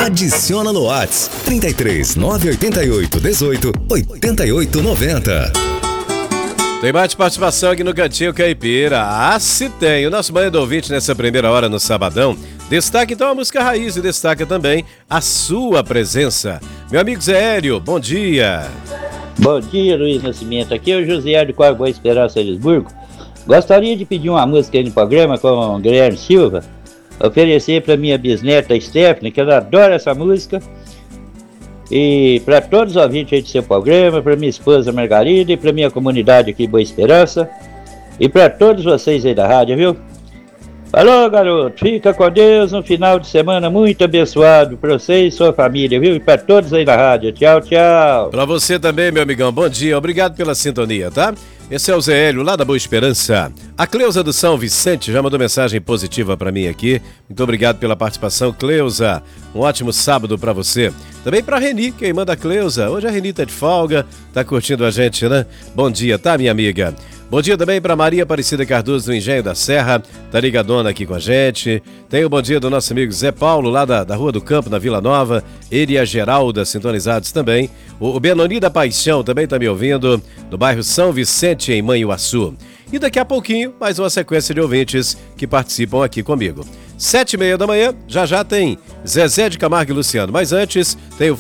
Adiciona no WhatsApp 33 988 18 88 90. Tem mais participação aqui no Cantinho Caipira. Ah, se tem. O nosso banho do ouvinte nessa primeira hora no sabadão destaca então a música raiz e destaca também a sua presença. Meu amigo Zé Hélio, bom dia. Bom dia, Luiz Nascimento. Aqui é o José de Boa Esperança, Lisburgo. Gostaria de pedir uma música aí no programa com o Guilherme Silva. Oferecer para minha bisneta Stephanie, que ela adora essa música. E para todos os ouvintes aí do seu programa, para minha esposa Margarida e para minha comunidade aqui Boa Esperança. E para todos vocês aí da rádio, viu? Falou, garoto. Fica com Deus. Um final de semana muito abençoado para você e sua família, viu? E para todos aí da rádio. Tchau, tchau. Para você também, meu amigão. Bom dia. Obrigado pela sintonia, tá? Esse é o Zé Hélio, lá da Boa Esperança. A Cleusa do São Vicente já mandou mensagem positiva para mim aqui. Muito obrigado pela participação, Cleusa. Um ótimo sábado para você. Também para Reni, quem manda a Cleusa. Hoje a Reni tá de folga, tá curtindo a gente, né? Bom dia, tá, minha amiga? Bom dia também para Maria Aparecida Cardoso do Engenho da Serra, tá ligadona aqui com a gente. Tem o bom dia do nosso amigo Zé Paulo, lá da Rua do Campo, na Vila Nova. Ele e a Geralda sintonizados também. O Benoni da Paixão também tá me ouvindo, do bairro São Vicente, em Manhuaçu. E daqui a pouquinho, mais uma sequência de ouvintes que participam aqui comigo. 7h30 da manhã, já tem Zezé de Camargo e Luciano. Mas antes, tem o